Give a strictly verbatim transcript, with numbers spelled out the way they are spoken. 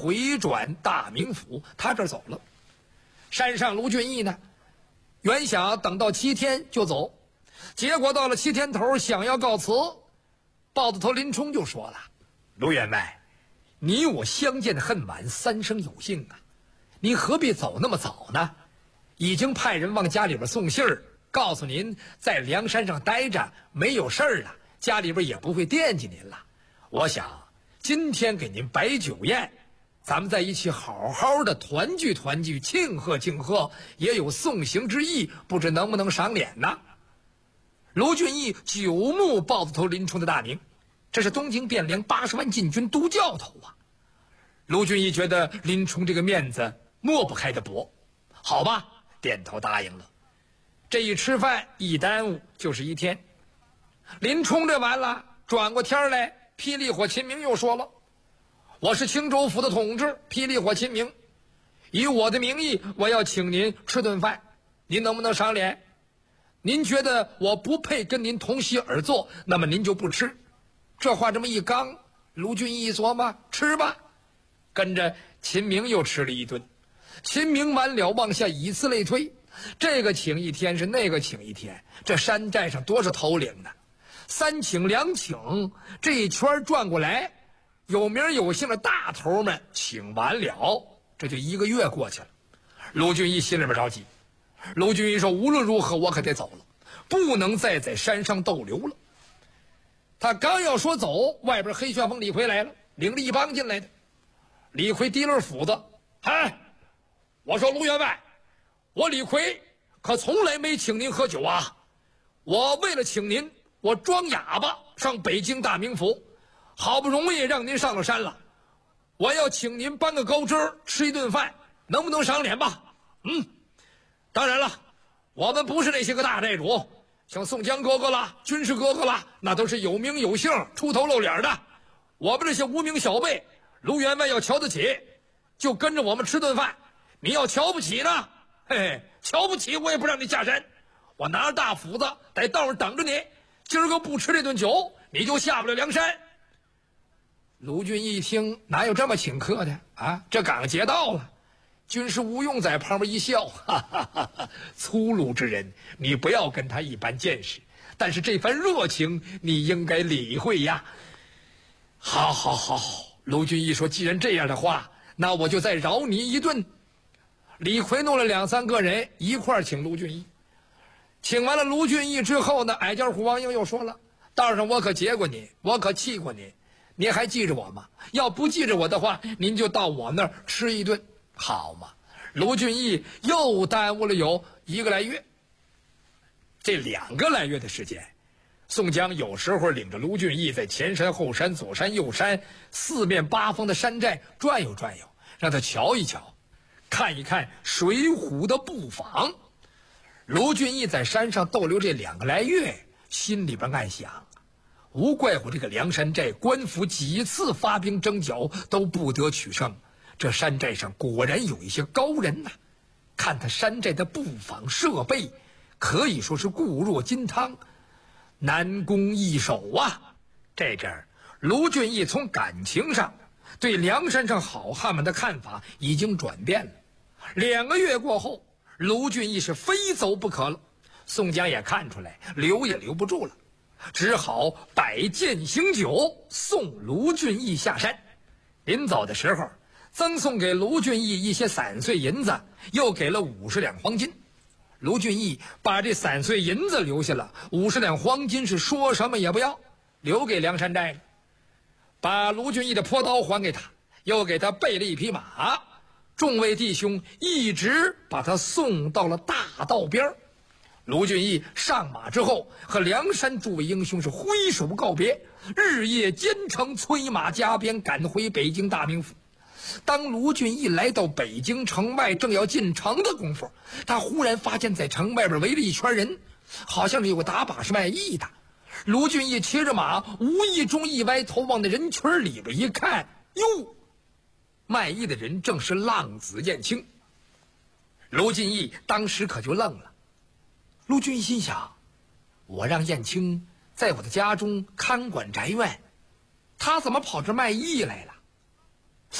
回转大名府，他这儿走了。山上卢俊义呢，原想等到七天就走，结果到了七天头，想要告辞，豹子头林冲就说了：“卢员外，你我相见恨晚，三生有幸啊，你何必走那么早呢？已经派人往家里边送信儿，告诉您在梁山上待着没有事儿了，家里边也不会惦记您了。我想今天给您摆酒宴，咱们在一起好好的团聚团聚，庆贺庆贺，也有送行之意，不知能不能赏脸呢？”卢俊义久慕豹子头林冲的大名，这是东京汴梁八十万禁军都教头啊。卢俊义觉得林冲这个面子抹不开的薄，好吧，点头答应了。这一吃饭一耽误就是一天。林冲这完了，转过天来，霹雳火秦明又说了：“我是青州府的统治，霹雳火秦明，以我的名义，我要请您吃顿饭，您能不能赏脸？您觉得我不配跟您同席而坐，那么您就不吃。”这话这么一刚，卢俊义一琢磨，吃吧。跟着秦明又吃了一顿。秦明完了，往下以此类推，这个请一天是那个请一天，这山寨上多少头领呢？三请两请，这一圈转过来，有名有姓的大头们请完了，这就一个月过去了。卢俊义心里边着急。卢俊义说：“无论如何，我可得走了，不能再在山上逗留了。”他刚要说走，外边黑旋风李逵来了，领着一帮进来的。李逵提溜斧子：“嗨，我说卢员外，我李逵可从来没请您喝酒啊！我为了请您，我装哑巴上北京大名府，好不容易让您上了山了，我要请您搬个高枝吃一顿饭，能不能赏脸吧？”嗯，当然了，我们不是那些个大寨主，像宋江哥哥啦、军师哥哥啦，那都是有名有姓、出头露脸的。我们这些无名小辈，卢员外要瞧得起，就跟着我们吃顿饭。你要瞧不起呢，嘿嘿，瞧不起我也不让你下山。我拿着大斧子在道上等着你，今儿个不吃这顿酒，你就下不了梁山。卢俊义一听，哪有这么请客的啊？这赶上劫道了。军师吴用在旁边一笑，哈哈哈哈，粗鲁之人，你不要跟他一般见识，但是这番热情你应该理会呀。好好好，卢俊义说：“既然这样的话，那我就再饶你一顿。”李逵弄了两三个人一块儿请卢俊义。请完了卢俊义之后呢，矮脚虎王英又说了：“道上我可劫过你，我可气过你，您还记着我吗？要不记着我的话，您就到我那儿吃一顿。”好嘛，卢俊义又耽误了有一个来月。这两个来月的时间，宋江有时候领着卢俊义在前山后山左山右山四面八方的山寨转悠转悠，让他瞧一瞧，看一看水浒的布防。卢俊义在山上逗留这两个来月，心里边暗想，无怪乎这个梁山寨官府几次发兵征剿都不得取胜，这山寨上果然有一些高人呐、啊！看他山寨的布防设备，可以说是固若金汤，难攻易守啊！这阵儿，卢俊义从感情上对梁山上好汉们的看法已经转变了。两个月过后，卢俊义是非走不可了。宋江也看出来，留也留不住了，只好摆剑行酒送卢俊义下山。临走的时候，赠送给卢俊义一些散碎银子，又给了五十两黄金。卢俊义把这散碎银子留下了，五十两黄金是说什么也不要，留给梁山寨了。把卢俊义的坡刀还给他，又给他备了一匹马。众位弟兄一直把他送到了大道边。卢俊义上马之后，和梁山诸位英雄是挥手告别，日夜兼程催马加鞭赶回北京大名府。当卢俊义来到北京城外，正要进城的功夫，他忽然发现在城外边围了一圈人，好像是有个打把式卖艺的。卢俊义骑着马，无意中一歪头往那人群里边一看，哟，卖艺的人正是浪子燕青。卢俊义当时可就愣了。卢俊义心想，我让燕青在我的家中看管宅院，他怎么跑这卖艺来了？